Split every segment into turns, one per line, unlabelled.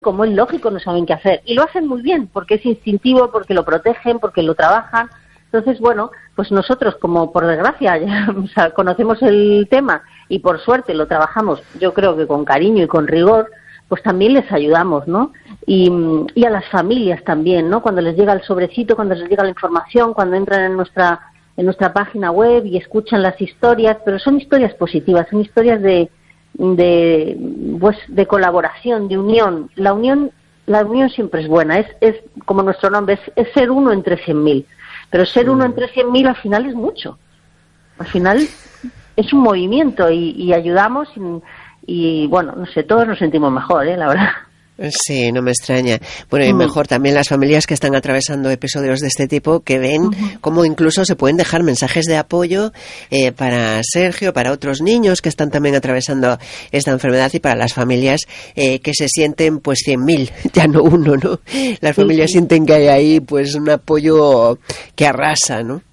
como es lógico, no saben qué hacer. Y lo hacen muy bien, porque es instintivo, porque lo protegen, porque lo trabajan. Entonces, bueno, pues nosotros, como por desgracia ya conocemos el tema y por suerte lo trabajamos, yo creo que con cariño y con rigor, pues también les ayudamos, ¿no? Y a las familias también, ¿no? Cuando les llega el sobrecito, cuando les llega la información, cuando entran en nuestra página web y escuchan las historias, pero son historias positivas, son historias de colaboración, de unión. La unión siempre es buena, es como nuestro nombre, es ser uno entre 100.000. Pero ser uno entre 100.000 al final es mucho. Al final es un movimiento y ayudamos y bueno, no sé, todos nos sentimos mejor, la verdad.
Sí, no me extraña. Bueno, y mejor también las familias que están atravesando episodios de este tipo, que ven cómo incluso se pueden dejar mensajes de apoyo para Sergio, para otros niños que están también atravesando esta enfermedad y para las familias que se sienten pues 100.000, ya no uno, ¿no? Las familias sienten que hay ahí pues un apoyo que arrasa, ¿no?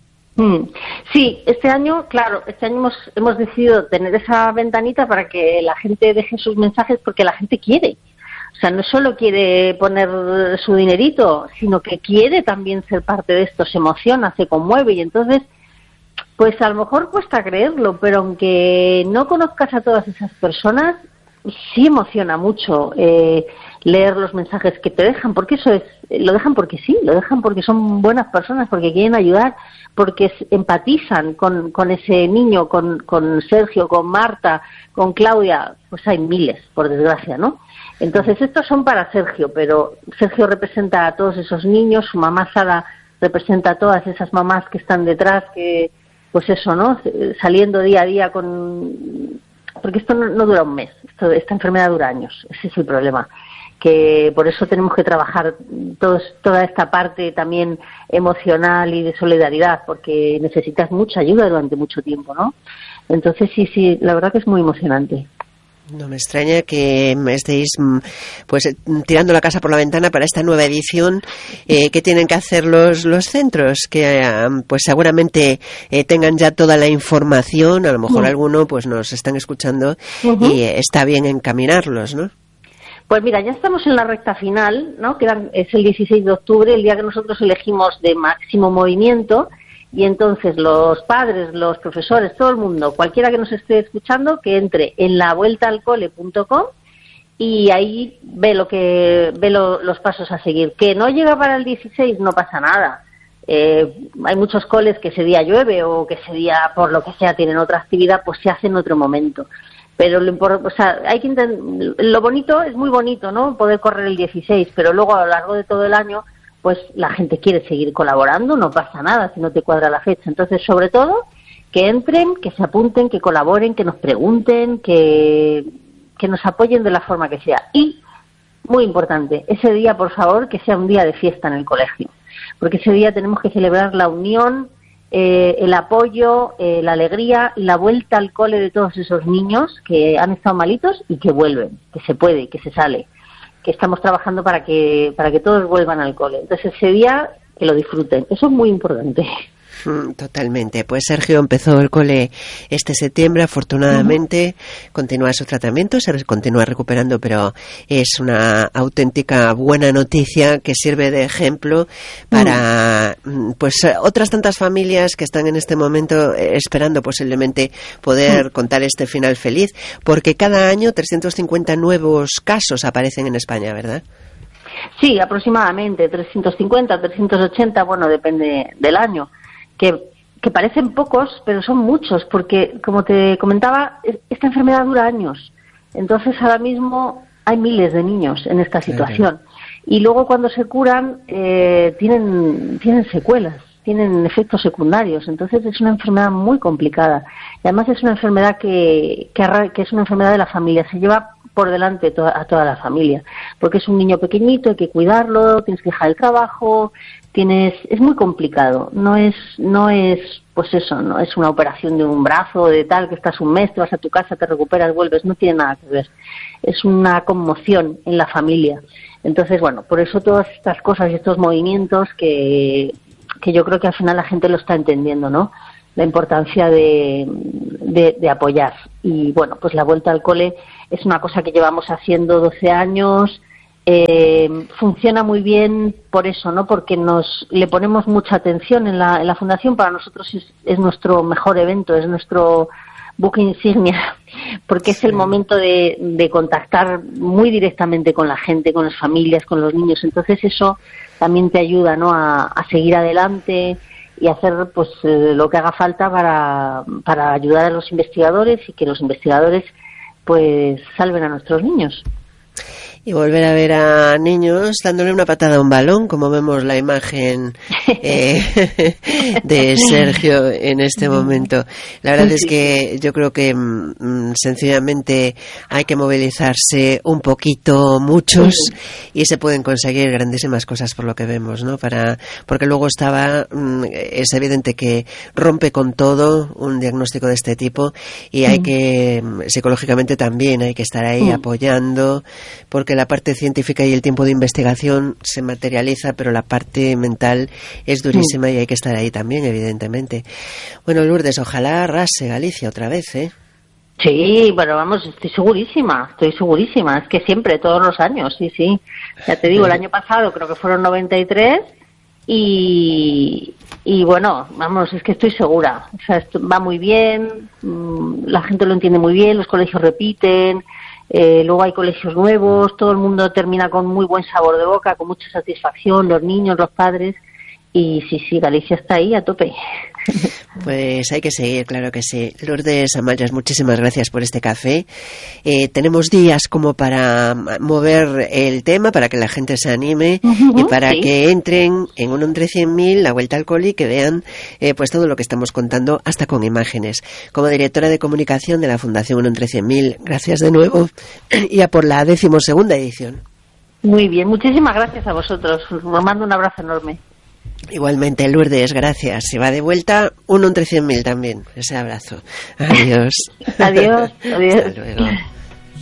Sí, este año hemos decidido tener esa ventanita para que la gente deje sus mensajes porque la gente quiere. O sea, no solo quiere poner su dinerito, sino que quiere también ser parte de esto, se emociona, se conmueve y entonces, pues a lo mejor cuesta creerlo, pero aunque no conozcas a todas esas personas, sí emociona mucho leer los mensajes que te dejan, porque lo dejan porque sí, lo dejan porque son buenas personas, porque quieren ayudar, porque empatizan con ese niño, con Sergio, con Marta, con Claudia, pues hay miles, por desgracia, ¿no? Entonces, estos son para Sergio, pero Sergio representa a todos esos niños, su mamá Sara representa a todas esas mamás que están detrás, que, pues eso, ¿no? Saliendo día a día porque esto no dura un mes, esta enfermedad dura años, ese es el problema. Que por eso tenemos que trabajar toda esta parte también emocional y de solidaridad, porque necesitas mucha ayuda durante mucho tiempo, ¿no? Entonces, sí, la verdad que es muy emocionante.
No me extraña que estéis pues tirando la casa por la ventana para esta nueva edición. ¿Qué tienen que hacer los centros? Que pues seguramente tengan ya toda la información. A lo mejor alguno pues nos están escuchando y está bien encaminarlos, ¿no?
Pues mira, ya estamos en la recta final, ¿no? Es el 16 de octubre, el día que nosotros elegimos de máximo movimiento. Y entonces los padres, los profesores, todo el mundo, cualquiera que nos esté escuchando, que entre en lavueltaalcole.com y ahí ve los pasos a seguir. Que no llega para el 16, no pasa nada. Hay muchos coles que ese día llueve o que ese día, por lo que sea, tienen otra actividad, pues se hace en otro momento. Pero hay que lo bonito es muy bonito, ¿no? Poder correr el 16, pero luego a lo largo de todo el año pues la gente quiere seguir colaborando, no pasa nada si no te cuadra la fecha. Entonces, sobre todo, que entren, que se apunten, que colaboren, que nos pregunten, que nos apoyen de la forma que sea. Y, muy importante, ese día, por favor, que sea un día de fiesta en el colegio, porque ese día tenemos que celebrar la unión, el apoyo, la alegría y la vuelta al cole de todos esos niños que han estado malitos y que vuelven, que se puede, que se sale. Que estamos trabajando para que todos vuelvan al cole. Entonces ese día que lo disfruten. Eso es muy importante.
Totalmente. Pues Sergio empezó el cole este septiembre, afortunadamente continúa su tratamiento, se continúa recuperando, pero es una auténtica buena noticia que sirve de ejemplo para pues otras tantas familias que están en este momento esperando posiblemente poder contar este final feliz, porque cada año 350 nuevos casos aparecen en España, ¿verdad?
Sí, aproximadamente 350, 380, bueno, depende del año. Que parecen pocos, pero son muchos, porque, como te comentaba, esta enfermedad dura años. Entonces, ahora mismo hay miles de niños en esta situación. Y luego, cuando se curan, tienen secuelas, tienen efectos secundarios. Entonces, es una enfermedad muy complicada. Y además, es una enfermedad que es una enfermedad de la familia. Se lleva por delante a toda la familia, porque es un niño pequeñito, hay que cuidarlo, tienes que dejar el trabajo, es muy complicado, no es pues eso, no es una operación de un brazo, de tal, que estás un mes, te vas a tu casa, te recuperas, vuelves, no tiene nada que ver, es una conmoción en la familia. Entonces, bueno, por eso todas estas cosas y estos movimientos que yo creo que al final la gente lo está entendiendo, ¿no? La importancia de apoyar. Y bueno, pues la vuelta al cole es una cosa que llevamos haciendo 12 años, funciona muy bien por eso, ¿no? Porque le ponemos mucha atención en la fundación. Para nosotros es nuestro mejor evento, es nuestro buque insignia, porque es el momento de contactar muy directamente con la gente, con las familias, con los niños. Entonces eso también te ayuda, ¿no? a seguir adelante y hacer pues lo que haga falta para ayudar a los investigadores y que los investigadores pues salven a nuestros niños.
Y volver a ver a niños dándole una patada a un balón, como vemos la imagen de Sergio en este momento. La verdad es que yo creo que sencillamente hay que movilizarse un poquito, muchos, y se pueden conseguir grandísimas cosas por lo que vemos, ¿no? Porque luego es evidente que rompe con todo un diagnóstico de este tipo y hay que, psicológicamente también hay que estar ahí apoyando, porque la parte científica y el tiempo de investigación se materializa, pero la parte mental es durísima y hay que estar ahí también, evidentemente. Bueno, Lourdes, ojalá arrase Galicia otra vez, ¿eh?
Sí, bueno, vamos, estoy segurísima, es que siempre, todos los años, sí. Ya te digo, el año pasado creo que fueron 93 y bueno, vamos, es que estoy segura, o sea, esto va muy bien, la gente lo entiende muy bien, los colegios repiten. Luego hay colegios nuevos, todo el mundo termina con muy buen sabor de boca, con mucha satisfacción, los niños, los padres, y sí, Galicia está ahí a tope.
Pues hay que seguir, claro que sí. Lourdes Amallas, muchísimas gracias por este café. Tenemos días como para mover el tema, para que la gente se anime y para que entren en un entre 100.000, la vuelta al cole, y que vean pues todo lo que estamos contando, hasta con imágenes. Como directora de comunicación de la Fundación 1 entre 100.000, gracias de nuevo y a por la 12ª edición.
Muy bien, muchísimas gracias a vosotros. Os mando un abrazo enorme.
Igualmente, Lourdes, gracias. Se va de vuelta 1 entre 100.000 también. Ese abrazo. Adiós.
Adiós.
Hasta luego.